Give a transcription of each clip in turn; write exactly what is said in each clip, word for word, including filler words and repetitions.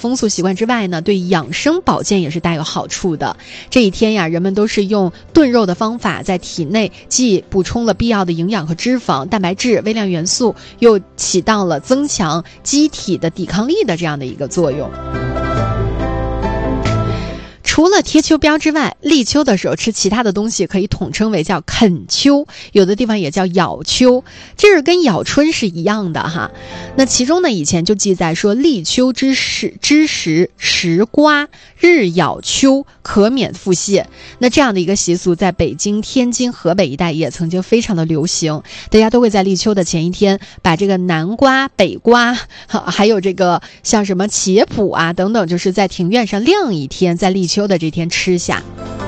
风俗习惯之外呢，对养生保健也是大有好处的。这一天呀，人们都是用炖肉的方法，在体内既补充了必要的营养和脂肪、蛋白质、微量元素，又起到了增强机体的抵抗力的这样的一个作用。除了贴秋膘之外，立秋的时候吃其他的东西可以统称为叫啃秋，有的地方也叫咬秋，这是跟咬春是一样的哈。那其中呢，以前就记载说，立秋之时之时食瓜，日咬秋，可免腹泻。那这样的一个习俗在北京、天津、河北一带也曾经非常的流行，大家都会在立秋的前一天把这个南瓜、北瓜，还有这个像什么茄脯啊等等，就是在庭院上晾一天，在立秋的这天吃下。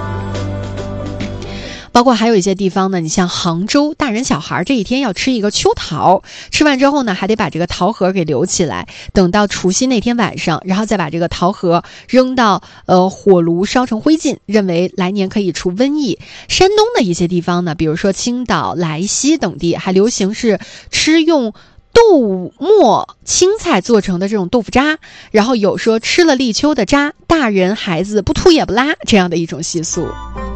包括还有一些地方呢，你像杭州，大人小孩这一天要吃一个秋桃，吃完之后呢，还得把这个桃核给留起来，等到除夕那天晚上，然后再把这个桃核扔到呃火炉烧成灰烬，认为来年可以除瘟疫。山东的一些地方呢，比如说青岛、莱西等地，还流行是吃用豆末青菜做成的这种豆腐渣，然后有说吃了立秋的渣，大人孩子不吐也不拉这样的一种习俗。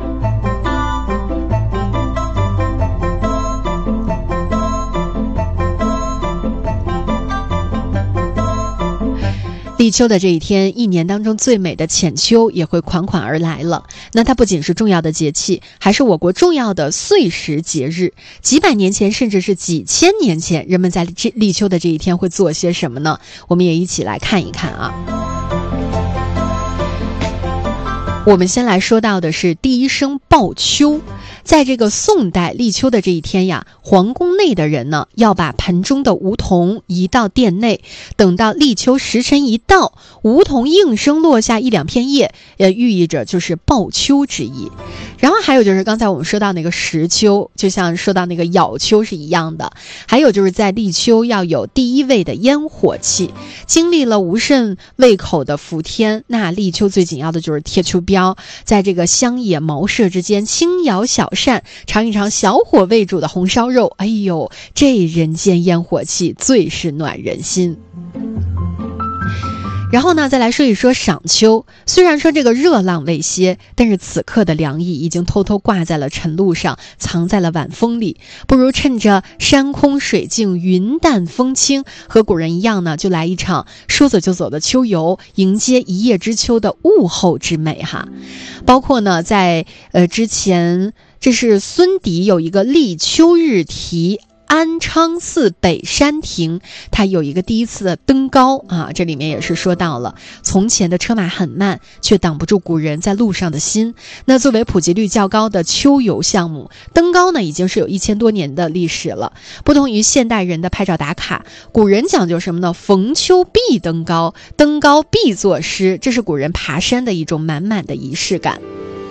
立秋的这一天，一年当中最美的浅秋也会款款而来了。那它不仅是重要的节气，还是我国重要的岁时节日。几百年前，甚至是几千年前，人们在这立秋的这一天会做些什么呢？我们也一起来看一看啊。我们先来说到的是第一声报秋。在这个宋代立秋的这一天呀，皇宫内的人呢，要把盆中的梧桐移到殿内，等到立秋时辰一到，梧桐应声落下一两片叶，也寓意着就是报秋之意。然后还有就是刚才我们说到那个食秋，就像说到那个咬秋是一样的。还有就是在立秋要有第一味的烟火气，经历了无甚胃口的伏天，那立秋最紧要的就是贴秋膘，在这个乡野茅舍之间轻摇小扇，尝一尝小火为主的红烧肉，哎呦，这人间烟火气最是暖人心。然后呢，再来说一说赏秋。虽然说这个热浪未歇，但是此刻的凉意已经偷偷挂在了晨露上，藏在了晚风里。不如趁着山空水静，云淡风轻，和古人一样呢，就来一场说走就走的秋游，迎接一叶知秋的物候之美哈。包括呢，在呃之前，这是孙迪有一个立秋日题。安昌寺北山亭，它有一个第一次的登高啊，这里面也是说到了从前的车马很慢，却挡不住古人在路上的心。那作为普及率较高的秋游项目，登高呢已经是有一千多年的历史了。不同于现代人的拍照打卡，古人讲究什么呢？逢秋必登高，登高必作诗，这是古人爬山的一种满满的仪式感。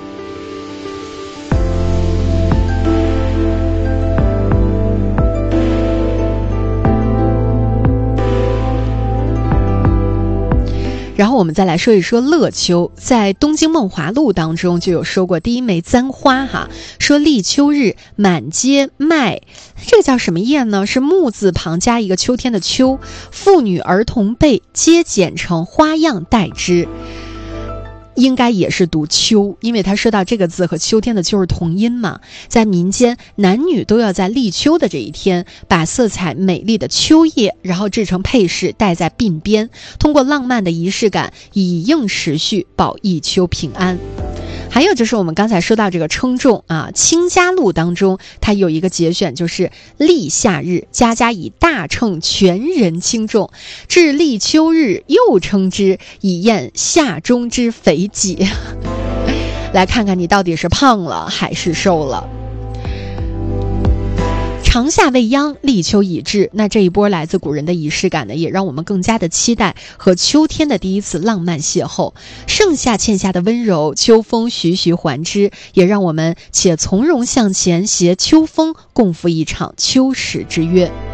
然后我们再来说一说乐秋，在《东京梦华录》当中就有说过第一枚簪花哈，说立秋日满街卖，这个叫什么叶呢？是木字旁加一个秋天的秋，妇女儿童辈皆剪成花样待之。应该也是读秋，因为他说到这个字和秋天的秋是同音嘛。在民间，男女都要在立秋的这一天，把色彩美丽的秋叶，然后制成配饰戴在鬓边，通过浪漫的仪式感，以应时序，保一秋平安。还有就是我们刚才说到这个称重啊，《清嘉录》当中它有一个节选，就是立夏日，家家以大秤全人轻重，至立秋日又称之，以验夏中之肥己。来看看你到底是胖了还是瘦了。长夏未央，立秋已至。那这一波来自古人的仪式感呢，也让我们更加的期待和秋天的第一次浪漫邂逅。盛夏欠下的温柔，秋风徐徐还之，也让我们且从容向前，携秋风共赴一场秋始之约。